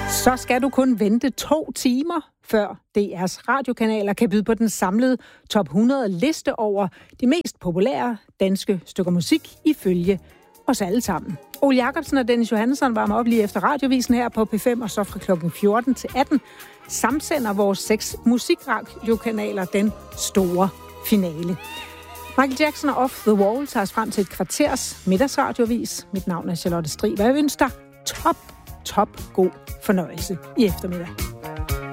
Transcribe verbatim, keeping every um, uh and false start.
Så skal du kun vente to timer, før D R's radiokanaler kan byde på den samlede top hundrede liste over de mest populære danske stykker musik ifølge os alle sammen. Ole Jacobsen og Dennis Johansson varmer op lige efter radiovisen her på P fem, og så fra klokken fjorten til atten samsender vores seks musikradiokanaler den store finale. Michael Jackson og Off the Wall tager os frem til et kvarters middagsradiovis. Mit navn er Charlotte Strig, og jeg ønsker dig top, top god fornøjelse i eftermiddag.